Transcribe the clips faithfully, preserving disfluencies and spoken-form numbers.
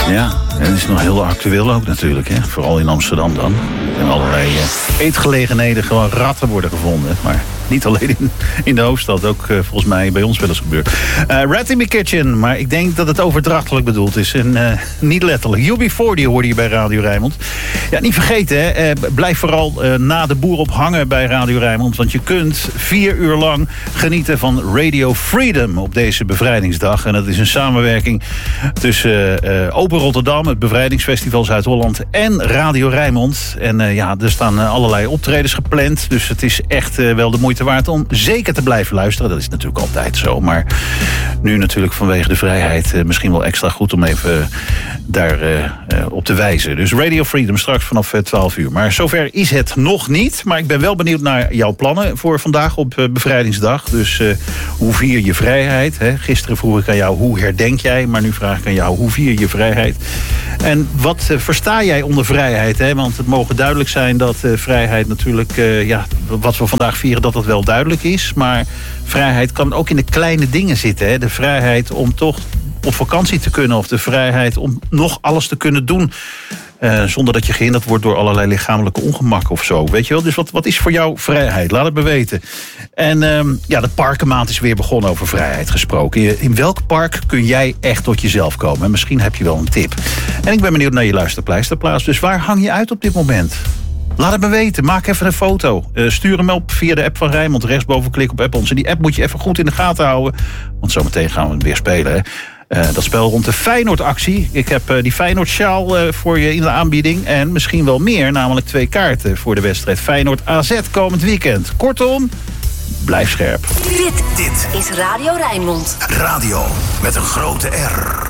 Ja, en het is nog heel actueel ook natuurlijk, hè? Vooral in Amsterdam dan. En allerlei uh, eetgelegenheden gewoon ratten worden gevonden. Maar niet alleen in, in de hoofdstad, ook uh, volgens mij bij ons wel eens gebeurd. Uh, Rat in My Kitchen, maar ik denk dat het overdrachtelijk bedoeld is. En uh, niet letterlijk. U B veertig hoorde je bij Radio Rijnmond. Ja, niet vergeten, hè, uh, blijf vooral uh, na de boer op hangen bij Radio Rijnmond. Want je kunt vier uur lang genieten van Radio Freedom op deze bevrijdingsdag. En dat is een samenwerking tussen uh, Open Rotterdam, het Bevrijdingsfestival Zuid-Holland en Radio Rijnmond. En uh, ja, er staan uh, allerlei optredens gepland. Dus het is echt uh, wel de moeite waard om zeker te blijven luisteren. Dat is natuurlijk altijd zo. Maar nu natuurlijk vanwege de vrijheid uh, misschien wel extra goed om even uh, daar uh, uh, op te wijzen. Dus Radio Freedom straks vanaf uh, twaalf uur. Maar zover is het nog niet. Maar ik ben wel benieuwd naar jouw plannen voor vandaag op uh, Bevrijdingsdag. Dus uh, hoe vier je vrijheid? Hè? Gisteren vroeg ik aan jou, hoe herdenk jij? Maar nu vraag ik aan jou, hoe vier je vrijheid? En wat uh, versta jij onder vrijheid? Hè? Want het mogen duidelijk zijn dat uh, vrijheid natuurlijk, uh, ja, wat we vandaag vieren, dat dat wel duidelijk is. Maar vrijheid kan ook in de kleine dingen zitten. Hè? De vrijheid om toch op vakantie te kunnen. Of de vrijheid om nog alles te kunnen doen. Uh, zonder dat je gehinderd wordt door allerlei lichamelijke ongemakken of zo. Weet je wel? Dus wat, wat is voor jou vrijheid? Laat het me weten. En um, ja, de parkenmaand is weer begonnen, over vrijheid gesproken. In welk park kun jij echt tot jezelf komen? En misschien heb je wel een tip. En ik ben benieuwd naar je luisterpleisterplaats. Dus waar hang je uit op dit moment? Laat het me weten. Maak even een foto. Uh, stuur hem op via de app van Rijnmond. Rechtsboven klik op app ons. En die app moet je even goed in de gaten houden. Want zometeen gaan we het weer spelen. Hè? Uh, dat spel rond de Feyenoord-actie. Ik heb uh, die Feyenoord-sjaal uh, voor je in de aanbieding. En misschien wel meer, namelijk twee kaarten voor de wedstrijd Feyenoord-A Z komend weekend. Kortom, blijf scherp. Dit, dit is Radio Rijnmond. Radio met een grote R.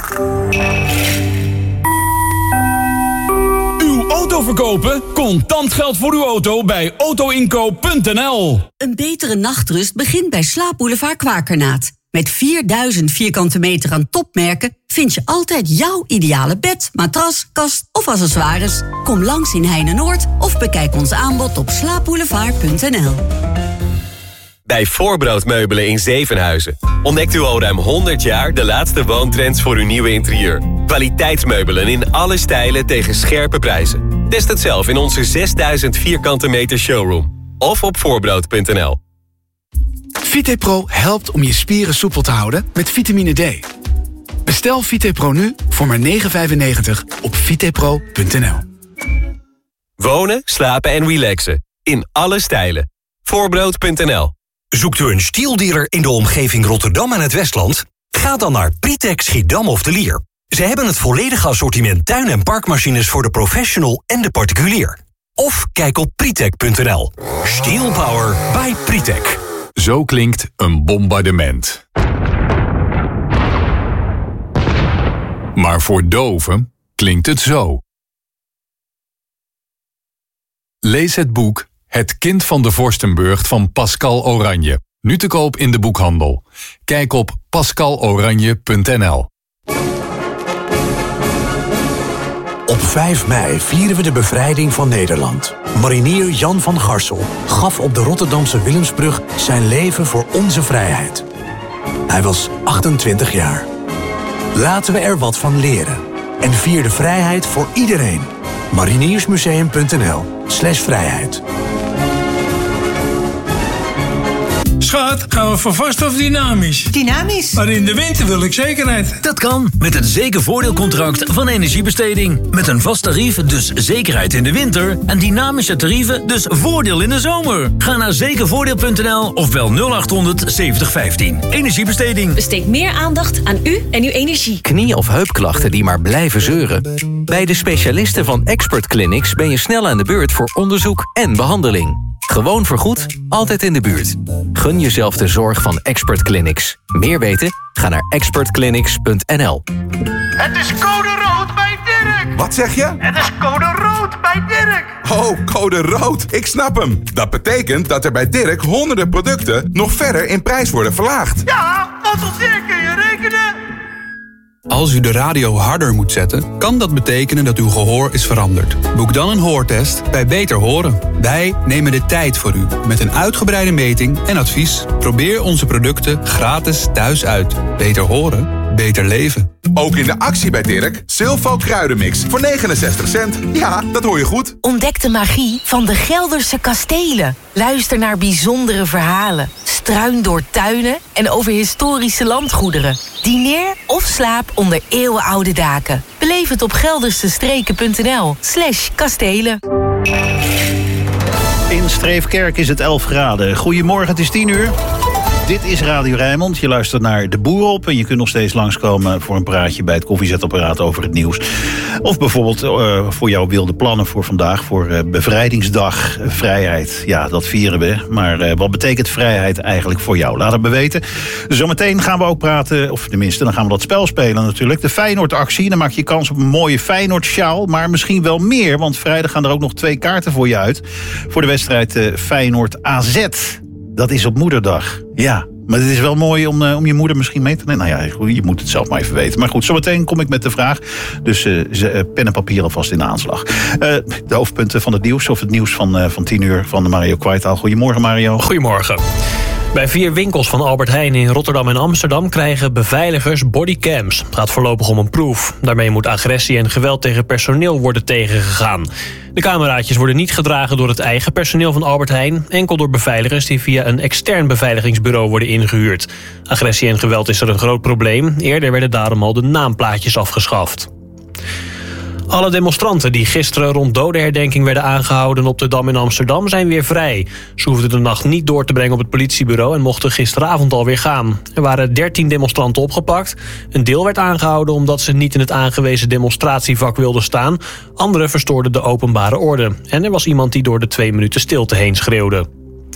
Uw auto verkopen? Contant geld voor uw auto bij auto inkoop punt n l. Een betere nachtrust begint bij Slaapboulevard Kwakernaat. Met vierduizend vierkante meter aan topmerken vind je altijd jouw ideale bed, matras, kast of accessoires. Kom langs in Heine-Noord of bekijk ons aanbod op slaapboulevard punt n l. Bij Voorbrood Meubelen in Zevenhuizen ontdekt u al ruim honderd jaar de laatste woontrends voor uw nieuwe interieur. Kwaliteitsmeubelen in alle stijlen tegen scherpe prijzen. Test het zelf in onze zesduizend vierkante meter showroom of op voorbrood punt n l. VitePro helpt om je spieren soepel te houden met vitamine D. Bestel VitePro nu voor maar negen vijfennegentig op vitepro punt n l. Wonen, slapen en relaxen. In alle stijlen. voorbrood punt n l. Zoekt u een stieldealer in de omgeving Rotterdam en het Westland? Ga dan naar Pritek Schiedam of de Lier. Ze hebben het volledige assortiment tuin- en parkmachines voor de professional en de particulier. Of kijk op pritek punt n l. Steel Power by Pritek. Zo klinkt een bombardement. Maar voor doven klinkt het zo. Lees het boek Het kind van de Vorstenburgt van Pascal Oranje. Nu te koop in de boekhandel. Kijk op pascal oranje punt n l. Op vijf mei vieren we de bevrijding van Nederland. Marinier Jan van Garsel gaf op de Rotterdamse Willemsbrug zijn leven voor onze vrijheid. Hij was achtentwintig jaar. Laten we er wat van leren. En vier de vrijheid voor iedereen. mariniersmuseum punt n l slash vrijheid. Schat, gaan we voor vast of dynamisch? Dynamisch. Maar in de winter wil ik zekerheid. Dat kan met het zekervoordeelcontract van Energiebesteding. Met een vast tarief, dus zekerheid in de winter. En dynamische tarieven, dus voordeel in de zomer. Ga naar zekervoordeel punt n l of bel nul achthonderd zeventig vijftien. Energiebesteding. Besteed meer aandacht aan u en uw energie. Knie- of heupklachten die maar blijven zeuren? Bij de specialisten van Expert Clinics ben je snel aan de beurt voor onderzoek en behandeling. Gewoon vergoed, altijd in de buurt. Gun jezelf de zorg van Expert Clinics. Meer weten? Ga naar expert clinics punt n l. Het is code rood bij Dirk! Wat zeg je? Het is code rood bij Dirk! Oh, code rood. Ik snap hem. Dat betekent dat er bij Dirk honderden producten nog verder in prijs worden verlaagd. Ja, want op Dirk kun je rekenen. Als u de radio harder moet zetten, kan dat betekenen dat uw gehoor is veranderd. Boek dan een hoortest bij Beter Horen. Wij nemen de tijd voor u met een uitgebreide meting en advies. Probeer onze producten gratis thuis uit. Beter Horen beter leven. Ook in de actie bij Dirk, Zilvo kruidenmix voor negenenzestig cent. Ja, dat hoor je goed. Ontdek de magie van de Gelderse kastelen. Luister naar bijzondere verhalen. Struin door tuinen en over historische landgoederen. Dineer of slaap onder eeuwenoude daken. Beleef het op geldersestreken.nl slash kastelen. In Streefkerk is het elf graden. Goedemorgen, het is tien uur. Dit is Radio Rijnmond. Je luistert naar De Boer op. En je kunt nog steeds langskomen voor een praatje bij het koffiezetapparaat over het nieuws. Of bijvoorbeeld uh, voor jouw wilde plannen voor vandaag. Voor uh, Bevrijdingsdag, uh, vrijheid. Ja, dat vieren we. Maar uh, wat betekent vrijheid eigenlijk voor jou? Laat het me weten. Zometeen gaan we ook praten, of tenminste, dan gaan we dat spel spelen natuurlijk. De Feyenoord-actie. Dan maak je kans op een mooie Feyenoord-sjaal. Maar misschien wel meer, want vrijdag gaan er ook nog twee kaarten voor je uit. Voor de wedstrijd uh, Feyenoord-A Z. Dat is op Moederdag. Ja, maar het is wel mooi om, uh, om je moeder misschien mee te nemen. Nou ja, je moet het zelf maar even weten. Maar goed, zometeen kom ik met de vraag. Dus uh, uh, pen en papier alvast in de aanslag. Uh, de hoofdpunten van het nieuws, of het nieuws van, uh, van tien uur van Mario Kwijtaal. Goedemorgen, Mario. Goedemorgen. Bij vier winkels van Albert Heijn in Rotterdam en Amsterdam krijgen beveiligers bodycams. Het gaat voorlopig om een proef. Daarmee moet agressie en geweld tegen personeel worden tegengegaan. De cameraatjes worden niet gedragen door het eigen personeel van Albert Heijn, enkel door beveiligers die via een extern beveiligingsbureau worden ingehuurd. Agressie en geweld is er een groot probleem. Eerder werden daarom al de naamplaatjes afgeschaft. Alle demonstranten die gisteren rond dodenherdenking werden aangehouden op de Dam in Amsterdam zijn weer vrij. Ze hoefden de nacht niet door te brengen op het politiebureau en mochten gisteravond alweer gaan. Er waren dertien demonstranten opgepakt. Een deel werd aangehouden omdat ze niet in het aangewezen demonstratievak wilden staan. Anderen verstoorden de openbare orde. En er was iemand die door de twee minuten stilte heen schreeuwde.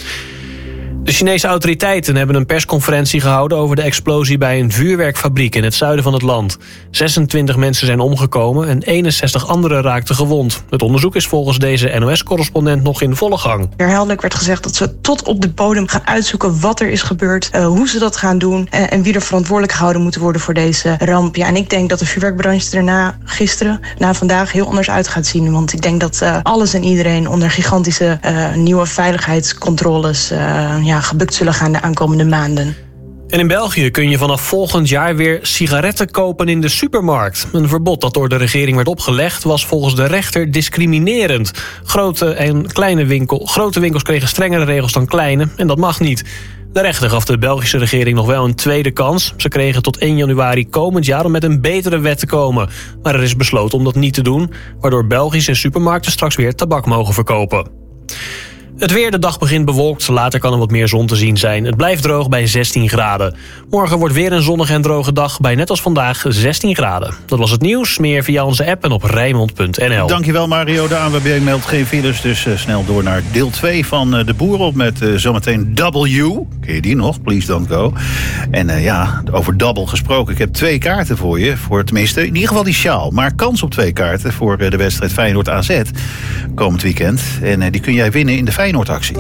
De Chinese autoriteiten hebben een persconferentie gehouden over de explosie bij een vuurwerkfabriek in het zuiden van het land. zesentwintig mensen zijn omgekomen en eenenzestig anderen raakten gewond. Het onderzoek is volgens deze N O S-correspondent nog in volle gang. Herhaaldelijk werd gezegd dat ze tot op de bodem gaan uitzoeken wat er is gebeurd, uh, hoe ze dat gaan doen uh, en wie er verantwoordelijk gehouden moet worden voor deze ramp. Ja, en ik denk dat de vuurwerkbranche erna gisteren, na vandaag, heel anders uit gaat zien. Want ik denk dat uh, alles en iedereen onder gigantische uh, nieuwe veiligheidscontroles uh, ja, gebukt zullen gaan de aankomende maanden. En in België kun je vanaf volgend jaar weer sigaretten kopen in de supermarkt. Een verbod dat door de regering werd opgelegd was volgens de rechter discriminerend. Grote en kleine winkel, grote winkels kregen strengere regels dan kleine en dat mag niet. De rechter gaf de Belgische regering nog wel een tweede kans. Ze kregen tot één januari komend jaar om met een betere wet te komen. Maar er is besloten om dat niet te doen, waardoor Belgische supermarkten straks weer tabak mogen verkopen. Het weer, de dag begint bewolkt, later kan er wat meer zon te zien zijn. Het blijft droog bij zestien graden. Morgen wordt weer een zonnige en droge dag bij net als vandaag zestien graden. Dat was het nieuws, meer via onze app en op Rijnmond punt n l. Dankjewel Mario, de A N W B meldt geen files, dus uh, snel door naar deel twee van uh, De Boer op met uh, zometeen W. Ken je die nog? Please don't go. En uh, ja, over double gesproken, ik heb twee kaarten voor je, voor tenminste in ieder geval die sjaal. Maar kans op twee kaarten voor uh, de wedstrijd Feyenoord-A Z komend weekend. En uh, die kun jij winnen in de Feyenoord Feyenoord-actie.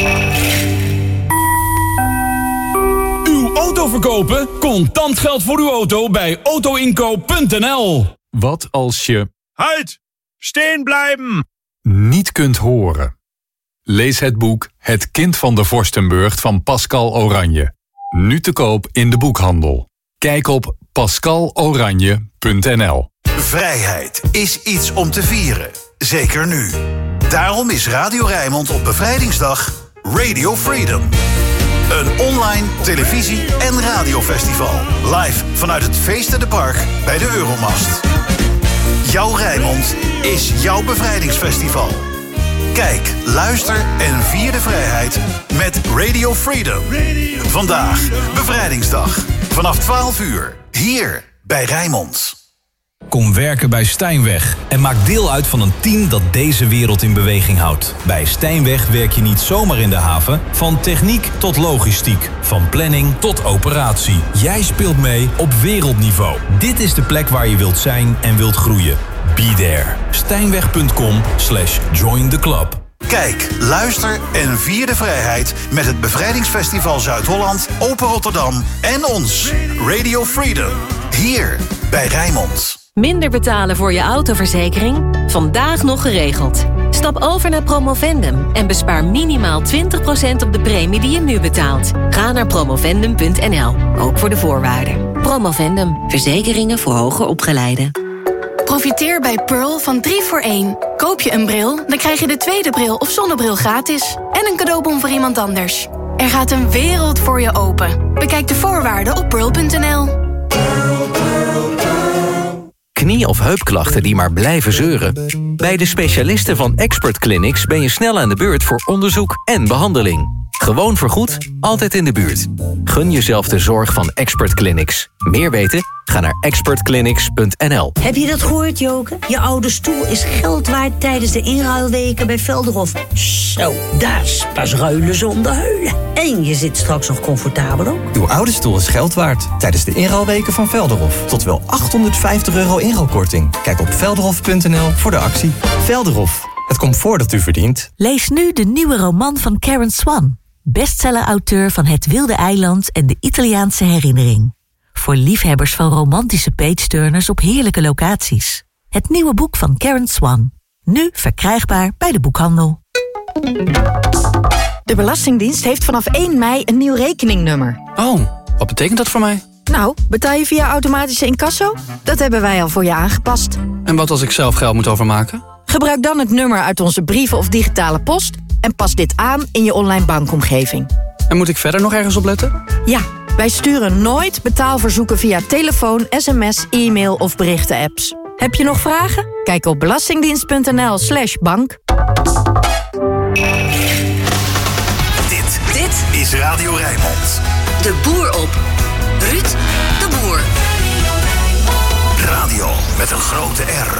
Uw auto verkopen? Contant geld voor uw auto bij auto inkoop punt n l. Wat als je... Halt! Stehen blijven! ...niet kunt horen? Lees het boek Het kind van de Vorstenburg van Pascal Oranje. Nu te koop in de boekhandel. Kijk op pascal oranje punt n l. Vrijheid is iets om te vieren. Zeker nu. Daarom is Radio Rijnmond op Bevrijdingsdag Radio Freedom. Een online televisie- en radiofestival. Live vanuit het Feestenpark bij de Euromast. Jouw Rijnmond is jouw bevrijdingsfestival. Kijk, luister en vier de vrijheid met Radio Freedom. Vandaag, Bevrijdingsdag. Vanaf twaalf uur. Hier bij Rijnmond. Kom werken bij Stijnweg en maak deel uit van een team dat deze wereld in beweging houdt. Bij Stijnweg werk je niet zomaar in de haven, van techniek tot logistiek, van planning tot operatie. Jij speelt mee op wereldniveau. Dit is de plek waar je wilt zijn en wilt groeien. Be there. Stijnweg punt com slash join the club. Kijk, luister en vier de vrijheid met het Bevrijdingsfestival Zuid-Holland, Open Rotterdam en ons Radio Freedom. Hier bij Rijnmond. Minder betalen voor je autoverzekering? Vandaag nog geregeld. Stap over naar Promovendum en bespaar minimaal twintig procent op de premie die je nu betaalt. Ga naar promovendum punt n l, ook voor de voorwaarden. Promovendum. Verzekeringen voor hoger opgeleiden. Profiteer bij Pearl van drie voor één. Koop je een bril, dan krijg je de tweede bril of zonnebril gratis. En een cadeaubon voor iemand anders. Er gaat een wereld voor je open. Bekijk de voorwaarden op pearl punt n l. Knie- of heupklachten die maar blijven zeuren? Bij de specialisten van Expert Clinics ben je snel aan de beurt voor onderzoek en behandeling. Gewoon vergoed, altijd in de buurt. Gun jezelf de zorg van Expert Clinics. Meer weten? Ga naar expert clinics punt n l. Heb je dat gehoord, Joke? Je oude stoel is geld waard tijdens de inruilweken bij Velderhof. Zo, dat is pas ruilen zonder huilen. En je zit straks nog comfortabel ook. Uw oude stoel is geld waard tijdens de inruilweken van Velderhof. Tot wel achthonderdvijftig euro inruilkorting. Kijk op velderhof punt n l voor de actie. Velderhof, het comfort dat u verdient. Lees nu de nieuwe roman van Karen Swan. Bestseller-auteur van Het Wilde Eiland en de Italiaanse Herinnering. Voor liefhebbers van romantische page-turners op heerlijke locaties. Het nieuwe boek van Karen Swan. Nu verkrijgbaar bij de boekhandel. De Belastingdienst heeft vanaf één mei een nieuw rekeningnummer. Oh, wat betekent dat voor mij? Nou, betaal je via automatische incasso? Dat hebben wij al voor je aangepast. En wat als ik zelf geld moet overmaken? Gebruik dan het nummer uit onze brieven of digitale post en pas dit aan in je online bankomgeving. En moet ik verder nog ergens op letten? Ja, wij sturen nooit betaalverzoeken via telefoon, sms, e-mail of berichten-apps. Heb je nog vragen? Kijk op belastingdienst punt n l slash bank. Dit, dit is Radio Rijnmond. De boer op. Ruud de Boer. Radio met een grote R.